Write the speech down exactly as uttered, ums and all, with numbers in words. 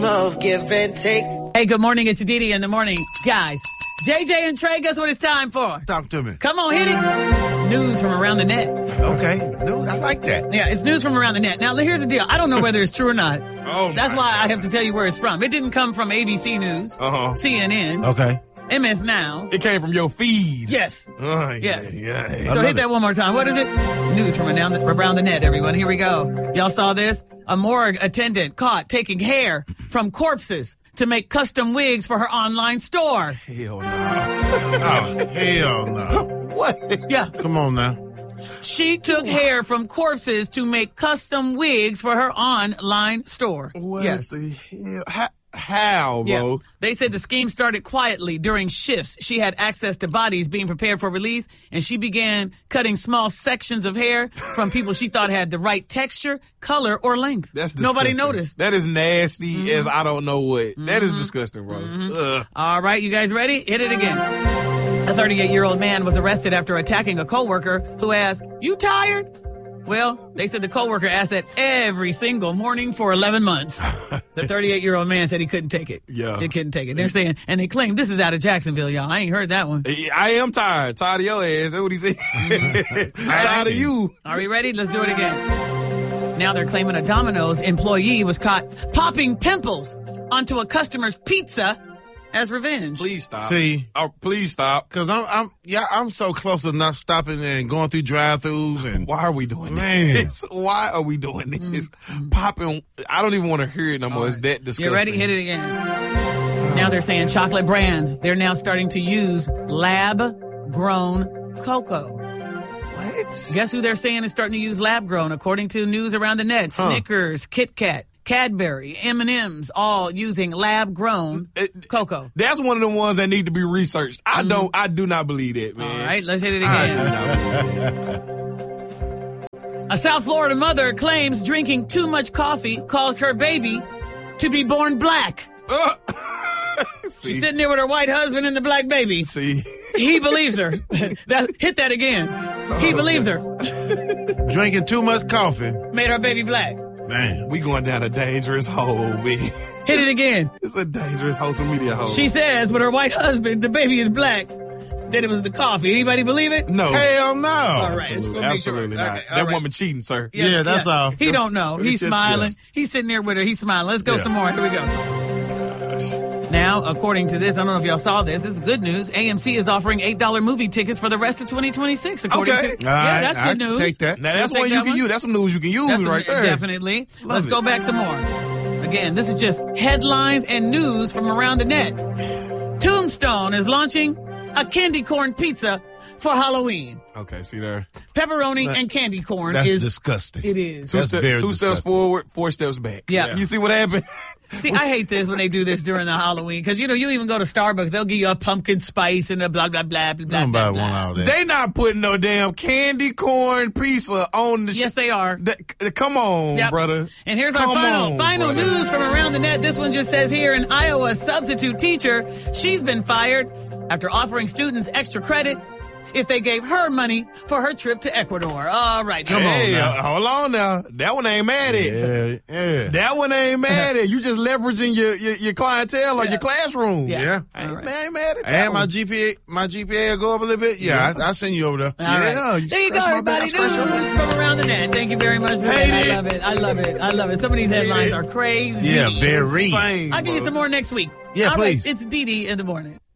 of give and take. Hey, good morning. It's Didi in the morning. Guys, J J and Trey, guess what it's time for? Talk to me. Come on, hit it. News from around the net. Okay. Dude, I like that. Yeah, it's news from around the net. Now, here's the deal. I don't know whether it's true or not. Oh, That's my why God. I have to tell you where it's from. It didn't come from A B C News, Uh-huh. C N N, Okay. M S Now. It came from your feed. Yes. Oh, Yes. Yeah, yeah. So love hit that it. one more time. What is it? News from around the, around the net, everyone. Here we go. Y'all saw this? A morgue attendant caught taking hair from corpses to make custom wigs for her online store. Hell no. Oh, hell no. What? Yeah. Come on now. She took hair from corpses to make custom wigs for her online store. What Yes. the hell? How, how Yeah. bro? They said the scheme started quietly during shifts. She had access to bodies being prepared for release, and she began cutting small sections of hair from people she thought had the right texture, color, or length. That's Nobody disgusting. noticed. That is nasty as I don't know what. That is disgusting, bro. Ugh. All right, you guys ready? Hit it again. A thirty-eight-year-old man was arrested after attacking a coworker who asked, "You tired?" Well, they said the coworker asked that every single morning for eleven months. The thirty-eight-year-old man said he couldn't take it. Yeah. He couldn't take it. They're saying, and they claim this is out of Jacksonville, y'all. I ain't heard that one. I am tired. Tired of your ass. That's what he said. Tired of you. Are we ready? Let's do it again. Now they're claiming a Domino's employee was caught popping pimples onto a customer's pizza as revenge. Please stop. See? Oh, please stop. Cause I'm, I'm, yeah, I'm so close to not stopping and going through drive-thrus and Why are we doing Man. this? Why are we doing this? Popping. I don't even want to hear it no more. It's that disgusting. You ready? Hit it again. Now they're saying chocolate brands, they're now starting to use lab-grown cocoa. What? Guess who they're saying is starting to use lab-grown, according to news around the net? Huh. Snickers, Kit Kat, Cadbury, M and M's, all using lab-grown It- cocoa. That's one of the ones that need to be researched. I don't. I do not believe that, man. All right, let's hit it I do again. not believe A South Florida mother claims drinking too much coffee caused her baby to be born black. that. She's See, sitting there with her white husband and the black baby. see. He believes her. that, hit that again. He believes her. drinking too much coffee. Made her baby black. Man. We going down a dangerous hole, man. Hit it again. It's a dangerous social media hole. She says with her white husband, the baby is black, that it was the coffee. Anybody believe it? no. Hell no. All right. just Absolutely, wanna make sure. absolutely not. Okay, all that right. woman cheating, sir. Yeah, that's all. He don't know. He's It's just- smiling. yes. He's sitting there with her. He's smiling. Let's go Yeah. some more. Here we go. Now, according to this, I don't know if y'all saw this. This is good news. A M C is offering eight dollar movie tickets for the rest of twenty twenty-six. According Okay. to All yeah, right, that's I good can news. take that. Now that's You'll one take you that can one? use. That's some news you can use That's right there. Definitely. Let's it. go back some more. Again, this is just headlines and news from around the net. Tombstone is launching a candy corn pizza for Halloween. Okay, see there. Pepperoni and candy corn That's is disgusting. it is. Two, That's ste- very two steps disgusting. forward, four steps back. Yeah. You see what happened? See, I hate this when they do this during the Halloween because you know you even go to Starbucks, they'll give you a pumpkin spice and a blah blah blah blah blah. Nobody blah, want blah. all that. They not putting no damn candy corn pizza on the. Yes, sh- they are. That- come on, Yep. brother. And here's our Come final on, final brother. news from around the net. This one just says here in Iowa, a substitute teacher, she's been fired after offering students extra credit if they gave her money for her trip to Ecuador. All right. Come on Hey, now. uh, hold on now. That one ain't mad at. Yeah, yeah. That one ain't mad at. You just leveraging your your, your clientele or Yeah. your classroom. Yeah. Yeah. I ain't, All right. I ain't mad at that. And my one. G P A, my G P A will go up a little bit. Yeah, I, I'll send you over there. All right. Yeah, you There you go, scratch my back, everybody. I scratch your News from around the net. Thank you very much for Hate that. I it. love it. I love it. I love it. Some of these headlines it. are crazy. Yeah, very. Insane, I'll give you bro. some more next week. Yeah, All right, please. it's Dee Dee in the morning.